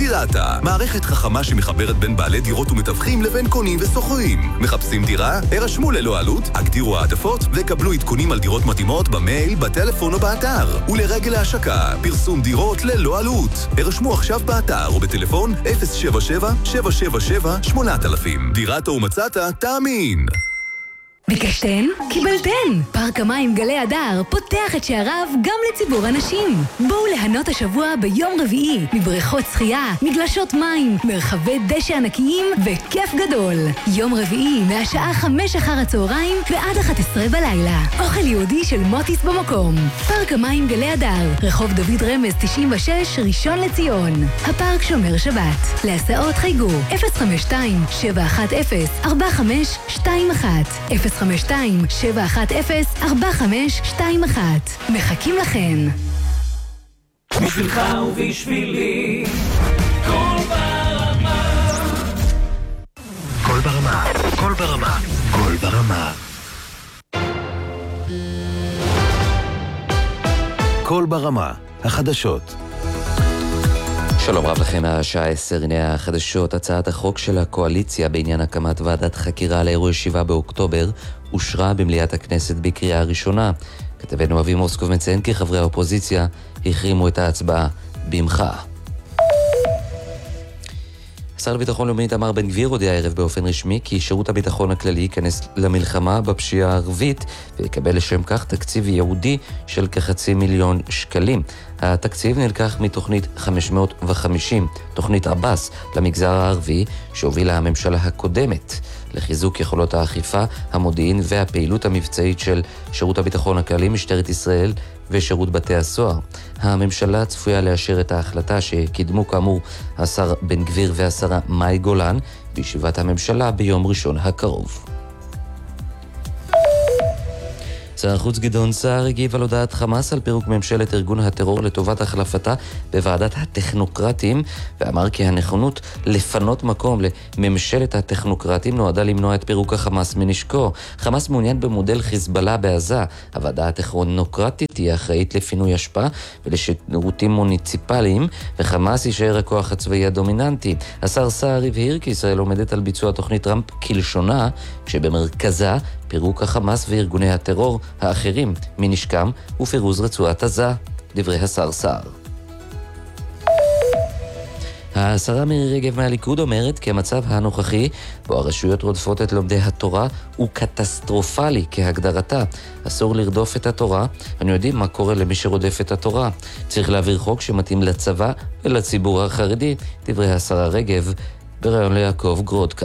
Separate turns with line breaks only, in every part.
דירתה, מערכת חכמה שמחברת בין בעלי דירות ומתווכים לבין קונים וסוחרים. מחפשים דירה? הרשמו ללא עלות, הגדירו העדפות וקבלו עדכונים על דירות מתאימות במייל, בטלפון או באתר. ולרגל ההשקה, פרסום דירות ללא עלות. הרשמו עכשיו באתר או בטלפון 077-777-8000. דירתה ומצאת, תאמין.
ביקשתן? קיבלתן! פארק המים גלי הדר פותח את שעריו גם לציבור הנשים. בואו ליהנות השבוע ביום רביעי מבריכות שחייה, מגלשות מים, מרחבי דשא ענקיים וכיף גדול. יום רביעי מהשעה 5 אחר הצהריים ועד 11 בלילה. אוכל יהודי של מוטיס במקום. פארק המים גלי הדר, רחוב דוד רמז 96, ראשון לציון. הפארק שומר שבת. להסעות חייגו 052-710-4521 052-710-4521. מחכים לכן.
בשבילך ובשבילי קול ברמה.
קול ברמה, קול ברמה, קול ברמה. קול ברמה, החדשות.
שלום רב לכם, השעה 10, הנה החדשות. הצעת החוק של הקואליציה בעניין הקמת ועדת חקירה לאירועי 7 באוקטובר אושרה במליאת הכנסת בקריאה ראשונה. כתבנו אבי מוסקוב מציין כי חברי האופוזיציה החרימו את ההצבעה במחאה. שר לביטחון לאומי איתמר בן גביר הודיע הערב באופן רשמי כי שירות הביטחון הכללי ייכנס למלחמה בפשיעה הערבית ויקבל לשם כך תקציב ייעודי של כ500,000 שקלים. התקציב נלקח מתוכנית 550, תוכנית עבאס למגזר הערבי שהובילה הממשלה הקודמת לחיזוק יכולות האכיפה, המודיעין והפעילות המבצעית של שירות הביטחון הכללי, משטרת ישראל ושירות בתי הסוהר. הממשלה צפויה לאשר את ההחלטה שקידמו כאמור השר בן גביר והשרה מאי גולן בישיבת הממשלה ביום ראשון הקרוב. שר החוץ גדעון סער הגיב על הודעת חמאס על פירוק ממשלת ארגון הטרור לטובת החלפתה בוועדת הטכנוקרטים, ואמר כי הנכונות לפנות מקום לממשלת הטכנוקרטים נועדה למנוע את פירוק החמאס מנשקו. חמאס מעוניין במודל חיזבאללה בעזה. הוועדה הטכנוקרטית תהיה אחראית לפינוי השפעה ולשירותים מוניציפליים, וחמאס יישאר הכוח הצבאי הדומיננטי. השר סער הבהיר כי ישראל עומדת על ביצוע תוכנית טראמפ כלשונה, שבמרכזה פירוק החמאס וארגוני הטרור האחרים מנשקם ופירוז רצועת עזה, דברי השר סער. השרה מירי רגב מהליכוד אומרת כי המצב הנוכחי בו הרשויות רודפות את לומדי התורה הוא קטסטרופלי כהגדרתה. אסור לרדוף את התורה, אני יודעים מה קורה למי שרודף את התורה. צריך להעביר חוק שמתאים לצבא ולציבור החרדי, דברי השרה רגב בראיון ליעקב גרודקה.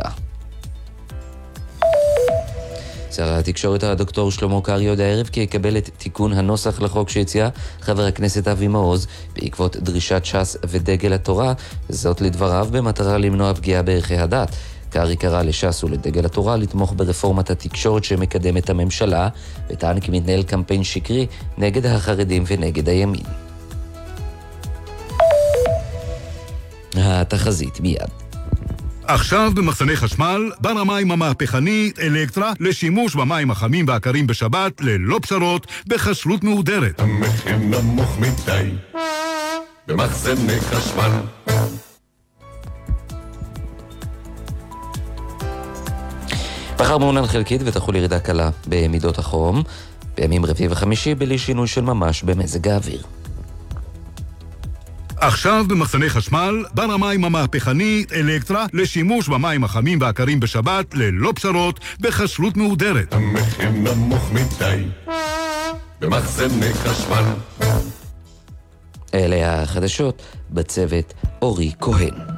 שר התקשורת הדוקטור שלמה קרעי הודיע הערב כי יקבל את תיקון הנוסח לחוק שהציע חבר הכנסת אבי מעוז בעקבות דרישת ש"ס ודגל התורה, זאת לדבריו במטרה למנוע פגיעה בערכי הדת. קרעי קרא לש"ס ולדגל התורה לתמוך ברפורמת התקשורת שמקדמת הממשלה, וטען כי מתנהל קמפיין שקרי נגד החרדים ונגד הימין. התחזית מיד.
עכשיו במחסני חשמל, בר המים המהפכני אלקטרה לשימוש במים החמים והקרים בשבת ללא פשרות בכשרות מהודרת.
המחיר נמוך מדי במחסני חשמל.
מחר מעונן חלקית ותחול ירידה קלה במידות החום, בימים רביעי וחמישי בלי שינוי של ממש במזג האוויר.
עכשיו במחסני חשמל, בר המים המהפכני אלקטרה לשימוש במים החמים והקרים בשבת ללא פשרות בכשרות מהודרת.
המחיר נמוך מדי במחסני חשמל.
אלה החדשות, בצוות אורי כהן.